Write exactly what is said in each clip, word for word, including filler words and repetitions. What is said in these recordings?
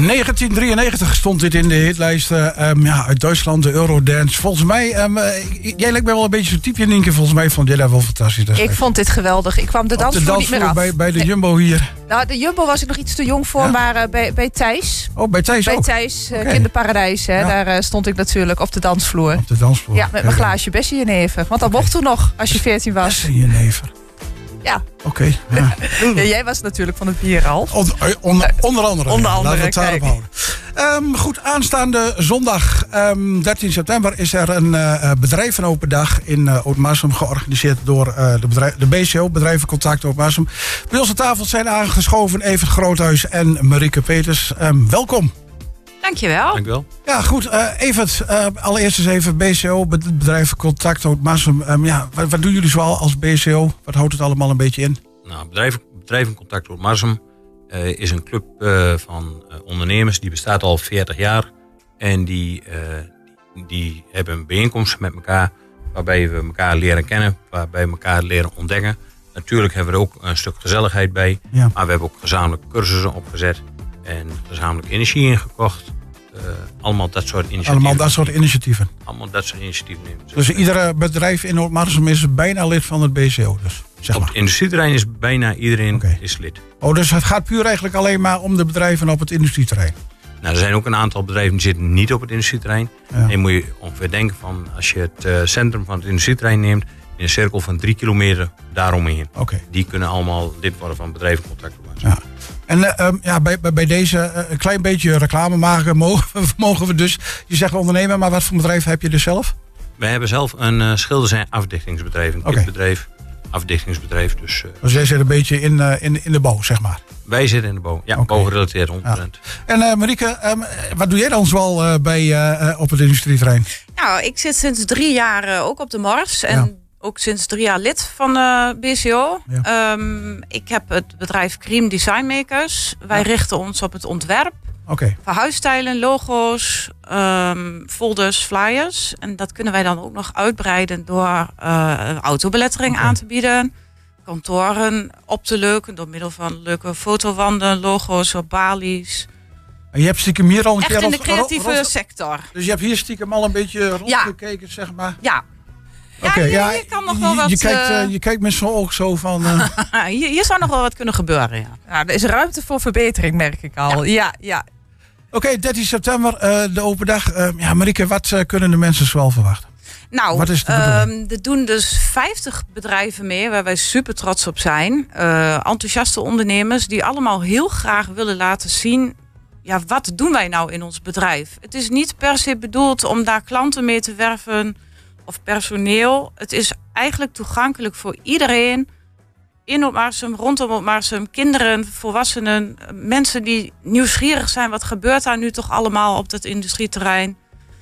negentien drieënnegentig stond dit in de hitlijsten um, ja, uit Duitsland, de Eurodance. Volgens mij, um, uh, jij lijkt mij wel een beetje zo'n typeje, Nienke. Volgens mij vond jij dat wel fantastisch. Ik vond dit geweldig. Ik kwam de dansvloer, de niet meer af. Bij, bij de nee. Jumbo hier. Nou, de Jumbo was ik nog iets te jong voor, ja? maar uh, bij, bij Thijs. Oh, bij Thijs Bij ook? Thijs, uh, okay. Kinderparadijs. Hè, ja. Daar uh, stond ik natuurlijk op de dansvloer. Op de dansvloer. Ja, met mijn glaasje Bessie Jenever. Want dat okay. mocht toen nog, als je veertien was. Bessie Jenever. Ja. Oké. Okay, ja. ja, jij was natuurlijk van het bier al. Onder, onder, onder andere. Onder andere, laten we het daarop houden. Um, goed, aanstaande zondag um, dertien september is er een uh, bedrijvenopen-dag in uh, Oud-Marsum georganiseerd door uh, de, bedrijf, de B C O, Bedrijvencontact Oud-Marsum. Bij onze tafel zijn aangeschoven Evert Groothuis en Marieke Peters. Um, welkom. Dankjewel. Dankjewel. Ja, goed. Uh, Evert, uh, allereerst eens even B C O, Bedrijvencontact Oud-Marsum. Um, ja, wat, wat doen jullie zoal als B C O? Wat houdt het allemaal een beetje in? Nou, bedrijven, Bedrijvencontact Oud-Marsum uh, is een club uh, van uh, ondernemers. Die bestaat al veertig jaar. En die, uh, die, die hebben bijeenkomsten met elkaar. Waarbij we elkaar leren kennen. Waarbij we elkaar leren ontdekken. Natuurlijk hebben we er ook een stuk gezelligheid bij. Ja. Maar we hebben ook gezamenlijke cursussen opgezet. En gezamenlijk energie ingekocht. Uh, allemaal dat soort initiatieven. Allemaal dat soort initiatieven. Allemaal dat soort initiatieven nemen. Dus iedere bedrijf in Oud-Marsum is bijna lid van het B C O. Dus, zeg maar. Op het industrieterrein is bijna iedereen okay. is lid. Oh, dus het gaat puur eigenlijk alleen maar om de bedrijven op het industrieterrein? Nou, er zijn ook een aantal bedrijven die zitten niet op het industrieterrein. Ja. En je moet je ongeveer denken van, als je het uh, centrum van het industrieterrein neemt, in een cirkel van drie kilometer daaromheen. Okay. Die kunnen allemaal lid worden van Bedrijvencontact. Ja. En uh, um, ja, bij, bij deze uh, een klein beetje reclame maken mogen, mogen we dus. Je zegt ondernemer, maar wat voor bedrijf heb je dus zelf? Wij hebben zelf een uh, schilders- en afdichtingsbedrijf. Een okay. kitbedrijf, afdichtingsbedrijf. Dus, uh, dus jij zit een beetje in, uh, in, in de bouw, zeg maar? Wij zitten in de bouw, ja, okay. bouwgerelateerd honderd procent. Ja. En uh, Marieke, um, wat doe jij dan zoal uh, bij, uh, op het industrieterrein? Nou, ik zit sinds drie jaar uh, ook op de Mars. En ja. ook sinds drie jaar lid van de B C O. Ja. Um, ik heb het bedrijf Cream Design Makers. Wij ja. richten ons op het ontwerp. Okay. Verhuisstijlen, logo's, um, folders, flyers. En dat kunnen wij dan ook nog uitbreiden door uh, autobelettering okay. aan te bieden. Kantoren op te leuken door middel van leuke fotowanden, logo's op balies. En je hebt stiekem hier al een Echt keer... in de creatieve rond, sector. Dus je hebt hier stiekem al een beetje rondgekeken, ja. zeg maar? Ja. Oké, okay, ja, ja, je kan nog wel je, wat... Je kijkt, uh, je kijkt met zo'n oog zo van... Uh... hier, hier zou nog wel wat kunnen gebeuren, ja. Ja, er is ruimte voor verbetering, merk ik al. Ja, ja. ja. Oké, okay, dertien september, uh, de open dag. Uh, ja, Marieke, wat uh, kunnen de mensen zoal verwachten? Nou, wat is de uh, er doen dus vijftig bedrijven mee waar wij super trots op zijn. Uh, enthousiaste ondernemers die allemaal heel graag willen laten zien... ja, wat doen wij nou in ons bedrijf? Het is niet per se bedoeld om daar klanten mee te werven... of personeel. Het is eigenlijk toegankelijk voor iedereen... in Oud-Marsum, rondom Oud-Marsum, kinderen, volwassenen... mensen die nieuwsgierig zijn. Wat gebeurt daar nu toch allemaal op dat industrieterrein?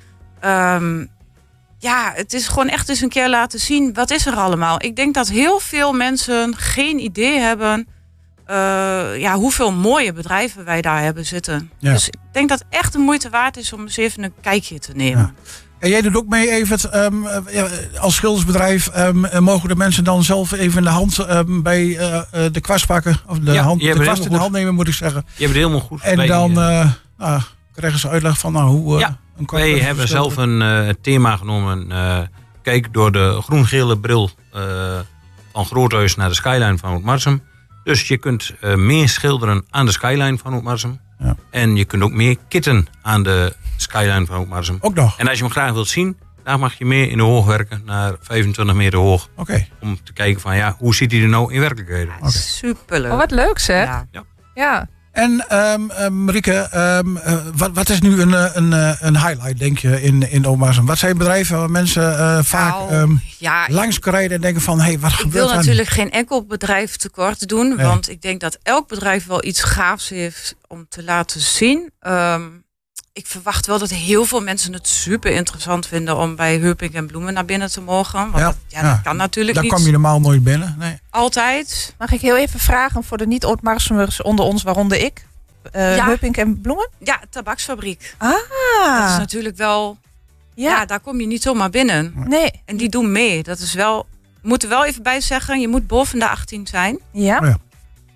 Um, ja, het is gewoon echt eens een keer laten zien... wat is er allemaal? Ik denk dat heel veel mensen geen idee hebben... Uh, ja, hoeveel mooie bedrijven wij daar hebben zitten. Ja. Dus ik denk dat het echt de moeite waard is... om eens even een kijkje te nemen. Ja. En jij doet ook mee, Evert, um, ja, als schildersbedrijf... Um, mogen de mensen dan zelf even de hand um, bij uh, de kwast pakken? Of de, ja, hand, de kwast in goed. de hand nemen, moet ik zeggen. Je hebt het helemaal goed. En bij, dan uh, uh, krijgen ze uitleg van nou, hoe... Uh, ja, een wij hebben zelf een uh, thema genomen. Uh, kijk door de groen-gele bril uh, van Groothuis naar de skyline van Oud-Marsum. Dus je kunt uh, meer schilderen aan de skyline van Oud-Marsum. Ja. En je kunt ook meer kitten aan de skyline van Oud-Marsum. Ook nog. En als je hem graag wilt zien, dan mag je meer in de hoog werken, naar vijfentwintig meter hoog. Okay. Om te kijken van ja, hoe ziet hij er nou in werkelijkheid? Okay. Superleuk. Oh, wat leuk zeg. Ja. Ja. ja. En um, uh, Marieke, um, uh, wat, wat is nu een, een, een highlight, denk je, in, in Oud-Marsum? Wat zijn bedrijven waar mensen uh, vaak nou, um, ja, langs rijden en denken van... Hey, wat ik gebeurt wil er natuurlijk geen enkel bedrijf tekort doen. Nee. Want ik denk dat elk bedrijf wel iets gaafs heeft om te laten zien. Um, ik verwacht wel dat heel veel mensen het super interessant vinden... om bij Heupink en Bloemen naar binnen te mogen. Want ja, dat, ja, ja. dat kan natuurlijk Daar niet. Daar kom je normaal nooit binnen. Nee. Altijd. Mag ik heel even vragen voor de niet-Oud-Marsumers onder ons, waaronder ik? Uh, ja. Heupink en Bloemen? Ja, tabaksfabriek. Ah. Dat is natuurlijk wel... Ja. ja, daar kom je niet zomaar binnen. Nee. En die doen mee. Dat is wel... We moeten wel even bij zeggen, je moet boven de achttien zijn. Ja. Oh ja.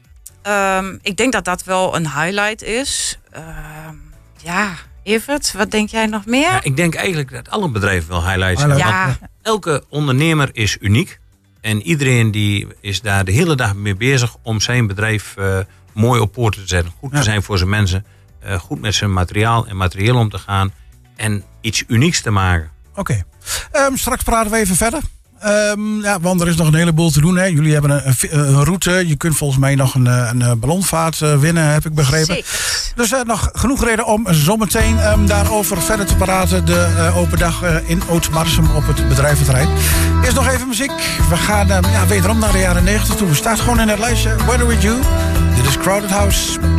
Um, ik denk dat dat wel een highlight is. Uh, ja, Evert, wat denk jij nog meer? Ja, ik denk eigenlijk dat alle bedrijven wel highlights Highlight. hebben. Ja. Want elke ondernemer is uniek. En iedereen die is daar de hele dag mee bezig om zijn bedrijf uh, mooi op poort te zetten. Goed te Ja. zijn voor zijn mensen. Uh, goed met zijn materiaal en materieel om te gaan. En iets unieks te maken. Oké. Okay. Um, straks praten we even verder. Um, ja, want er is nog een heleboel te doen. Hè. Jullie hebben een, een, een route. Je kunt volgens mij nog een, een, een ballonvaart uh, winnen, heb ik begrepen. Zeker. Dus uh, nog genoeg reden om zometeen um, daarover verder te praten. De uh, open dag uh, in Oud-Marsum op het bedrijventerrein. Eerst nog even muziek. We gaan um, ja, wederom naar de jaren negentig toe. We staan gewoon in het lijstje. Weather With You. Dit is Crowded House.